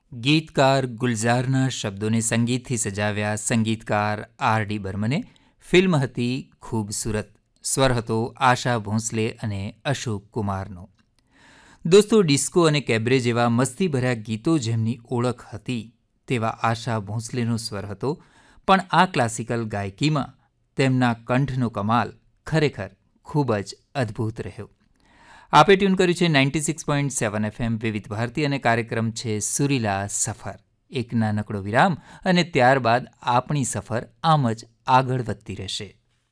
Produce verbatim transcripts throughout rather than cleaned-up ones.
ગીતકાર ગુલઝારના શબ્દોને સંગીતથી સજાવ્યા સંગીતકાર R D બર્મને. Film હતી ખૂબસૂરત. સ્વર હતો આશા ભોંસલે અને અશોક કુમારનો. દોસ્તો, ડિસ્કો અને કેબરે જેવા મસ્તીભર્યા ગીતો જેમની ઓળખ હતી તેવા આશા ભોંસલેનો સ્વર હતો, પણ આ ક્લાસિકલ ગાયકીમાં તેમના કંઠનો કમાલ ખરેખર ખૂબ જ અદ્ભુત રહ્યો. આપે ટ્યુન કર્યું છે ninety six point seven FM વિવિધ ભારતી અને કાર્યક્રમ છે સુરીલા સફર. એક નાનકડો વિરામ અને ત્યારબાદ આપણી સફર આમ જ આગળ વધતી રહેશે.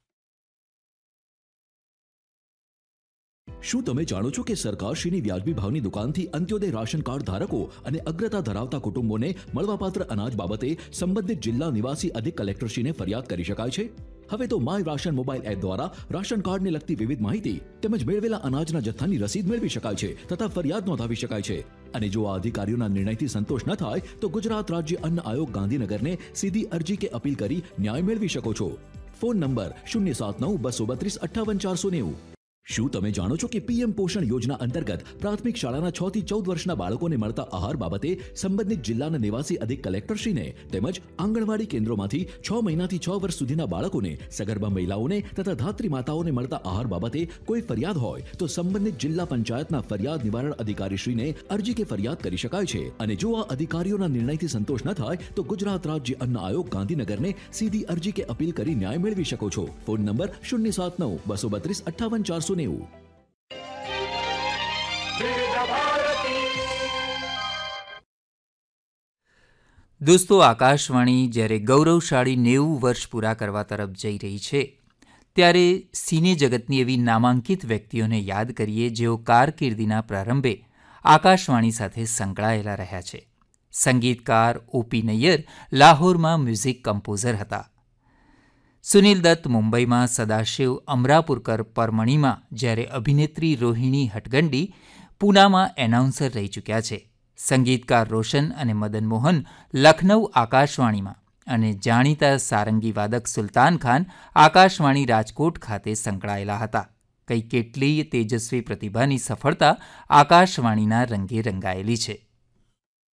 શું તમે જાણો છો કે સરકારશ્રીની વ્યાજબી ભાવની દુકાનથી અંત્યોદય રાશન કાર્ડ ધારકો અને અગ્રતા ધરાવતા કુટુંબોને મળવાપાત્ર અનાજ બાબતે સંબંધિત જિલ્લા નિવાસી અધિક કલેક્ટરશ્રીને ફરિયાદ કરી શકાય છે? હવે તો માય રાશન મોબાઈલ એપ દ્વારા રાશન કાર્ડને લગતી વિવિધ માહિતી તેમજ મેળવેલા અનાજના જથ્થાની રસીદ મેળવી શકાય છે તથા ફરિયાદ નોંધાવી શકાય છે. અને જો આ અધિકારીઓના નિર્ણયથી સંતોષ ન થાય તો ગુજરાત રાજ્ય અન્ન આયોગ ગાંધીનગરને સીધી અરજી કે અપીલ કરી ન્યાય મેળવી શકો છો. ફોન નંબર શૂન્ય સાત નવ બસો બત્રીસ અઠ્ઠાવન ચારસો નેવું. શું તમે જાણો છો કે પીએમ પોષણ યોજના અંતર્ગત પ્રાથમિક શાળાના છ થી ચૌદ વર્ષના બાળકોને મળતા આહાર બાબતે સંબંધિત જિલ્લાના નિવાસી અધિક કલેક્ટરશ્રીને તેમજ આંગણવાડી કેન્દ્રોમાંથી છ મહિનાથી છ વર્ષ સુધીના બાળકોને, સગર્ભા મહિલાઓને તથા ધાત્રી માતાઓને મળતા આહાર બાબતે કોઈ ફરિયાદ હોય તો સંબંધિત જિલ્લા પંચાયતના ફરિયાદ નિવારણ અધિકારીશ્રીને અરજી કે ફરિયાદ કરી શકાય છે. અને જો આ અધિકારીઓના નિર્ણયથી સંતોષ ન થાય તો ગુજરાત રાજ્ય અન્ન આયોગ ગાંધીનગરને સીધી અરજી કે અપીલ કરી ન્યાય મેળવી શકો છો. ફોન નંબર શૂન્ય સાત નવ બસો બત્રીસ અઠ્ઠાવન ચારસો નેવું. દોસ્તો, આકાશવાણી જ્યારે ગૌરવશાળી નેવું વર્ષ પૂરા કરવા તરફ જઈ રહી છે ત્યારે સિને જગતની એવી નામાંકિત વ્યક્તિઓને યાદ કરીએ જેઓ કારકિર્દીના પ્રારંભે આકાશવાણી સાથે સંકળાયેલા રહ્યા છે. સંગીતકાર ઓપી નૈયર લાહોરમાં મ્યુઝિક કમ્પોઝર હતા. સુનિલ દત્ત મુંબઈમાં, સદાશિવ અમરાપુરકર પરમણીમાં, જ્યારે અભિનેત્રી રોહિણી હટગંડી પૂનામાં એનાઉન્સર રહી ચૂક્યા છે. સંગીતકાર રોશન અને મદન મોહન લખનૌ આકાશવાણીમાં અને જાણીતા સારંગી વાદક સુલતાન ખાન આકાશવાણી રાજકોટ ખાતે સંકળાયેલા હતા. કઈ કેટલીય તેજસ્વી પ્રતિભાની સફળતા આકાશવાણીના રંગે રંગાયેલી છે.